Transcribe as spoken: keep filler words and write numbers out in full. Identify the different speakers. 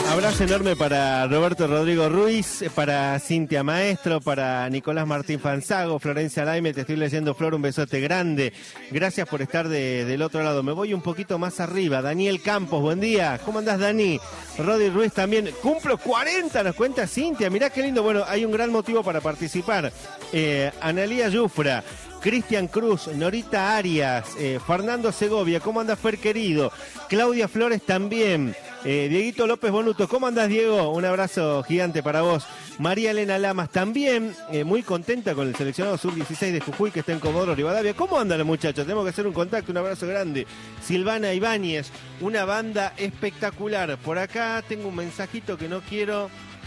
Speaker 1: Abrazo enorme para Roberto Rodrigo Ruiz, para Cintia Maestro, para Nicolás Martín Fanzago, Florencia Laime, te estoy leyendo, Flor, un besote grande. Gracias por estar de, del otro lado. Me voy un poquito más arriba. Daniel Campos, buen día. ¿Cómo andás, Dani? Rodi Ruiz también. Cumplo cuarenta, nos cuenta Cintia. Mirá qué lindo. Bueno, hay un gran motivo para participar. Eh, Analía Yufra, Cristian Cruz, Norita Arias, eh, Fernando Segovia, ¿cómo andas, Fer querido? Claudia Flores también, eh, Dieguito López Bonuto, ¿cómo andás, Diego? Un abrazo gigante para vos. María Elena Lamas también, eh, muy contenta con el seleccionado sub dieciséis de Jujuy que está en Comodoro Rivadavia. ¿Cómo andan los muchachos? Tenemos que hacer un contacto, un abrazo grande. Silvana Ibáñez, una banda espectacular. Por acá tengo un mensajito que no quiero